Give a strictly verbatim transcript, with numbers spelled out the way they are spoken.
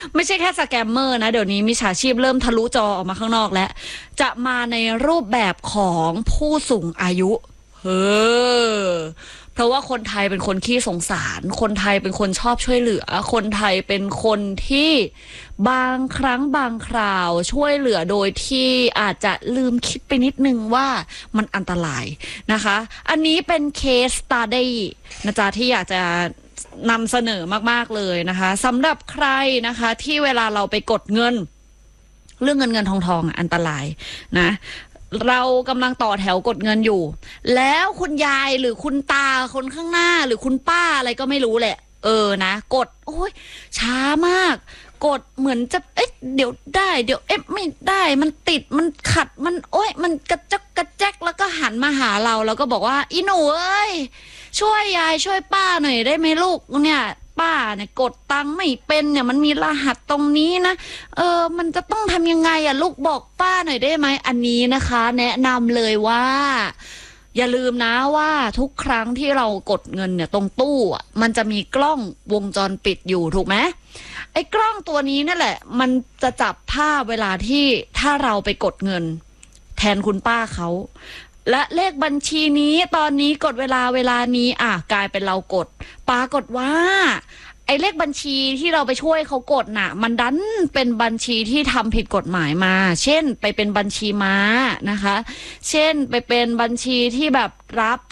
ไม่ใช่แค่สแกมเมอร์นะเดี๋ยวนี้มิจฉาชีพเริ่มทะลุจอออกมาข้างนอกแล้วจะมาในรูปแบบของผู้สูงอายุเฮ้อเพราะว่าคนไทยเป็นคนขี้สงสารคนไทยเป็นคนชอบช่วยเหลือคนไทยเป็นคนที่บางครั้งบางคราวช่วยเหลือโดยที่อาจจะลืมคิดไปนิดนึงว่ามันอันตรายนะคะอันนี้เป็นเคสสตั๊ดดี้นะจ๊ะที่อยากจะนำเสนอมากๆเลยนะคะสำหรับใครนะคะที่เวลาเราไปกดเงินเรื่องเงินเงินทองทองอันตรายนะเรากำลังต่อแถวกดเงินอยู่แล้วคุณยายหรือคุณตาคนข้างหน้าหรือคุณป้าอะไรก็ไม่รู้แหละเออนะกดโอ้ยช้ามากกดเหมือนจะเอ๊ะเดี๋ยวได้เดี๋ยวเอ๊ะไม่ได้มันติดมันขัดมันโอ้ยมันกระจักกระแจกแล้วก็หันมาหาเราแล้วก็บอกว่าอีหนูเอ้ยช่วยยายช่วยป้าหน่อยได้ไหมลูกเนี่ยป้าเนี่ยกดตังค์ไม่เป็นเนี่ยมันมีรหัสตรงนี้นะเออมันจะต้องทำยังไงอ่ะลูกบอกป้าหน่อยได้ไหมอันนี้นะคะแนะนำเลยว่าอย่าลืมนะว่าทุกครั้งที่เรากดเงินเนี่ยตรงตู้อ่ะมันจะมีกล้องวงจรปิดอยู่ถูกไหมไอ้กล้องตัวนี้นั่นแหละมันจะจับภาพเวลาที่ถ้าเราไปกดเงินแทนคุณป้าเขาและเลขบัญชีนี้ตอนนี้กดเวลาเวลานี้อ่ะกลายเป็นเรากดปรากฏว่าไอ้เลขบัญชีที่เราไปช่วยเขากดน่ะมันดันเป็นบัญชีที่ทำผิดกฎหมายมาเช่นไปเป็นบัญชีม้านะคะเช่นไปเป็นบัญชีที่แบบรับ